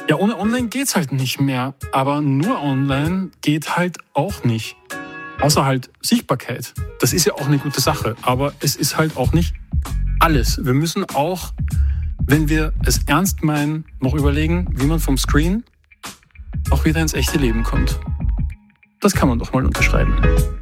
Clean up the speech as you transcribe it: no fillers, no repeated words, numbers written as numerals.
Ja, ohne Online geht's halt nicht mehr. Aber nur Online geht halt auch nicht. Außer halt Sichtbarkeit. Das ist ja auch eine gute Sache. Aber es ist halt auch nicht alles. Wir müssen auch, wenn wir es ernst meinen, noch überlegen, wie man vom Screen auch wieder ins echte Leben kommt. Das kann man doch mal unterschreiben.